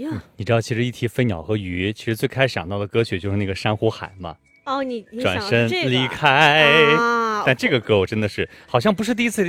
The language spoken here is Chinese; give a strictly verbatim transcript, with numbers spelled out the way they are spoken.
呀， 你知道，其实一提飞鸟和鱼，其实最开始想到的歌曲就是那个珊瑚海嘛。 哦，你你转想的是身离这个开， 啊？ 但这个歌我真的是好像不是第一次